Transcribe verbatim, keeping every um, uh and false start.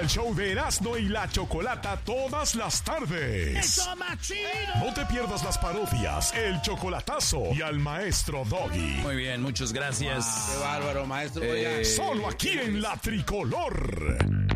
el show de Erasmo y la Chocolata todas las tardes. ¡Eso, más chido! No te pierdas las parodias, el chocolatazo y al maestro Doggy. Muy bien, muchas gracias. Wow, qué bárbaro, maestro. Eh, Solo aquí en La Tricolor.